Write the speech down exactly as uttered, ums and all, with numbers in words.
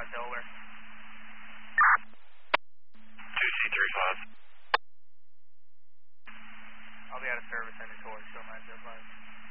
Delaware. two C three five. I'll be out of service any towards, so might as well.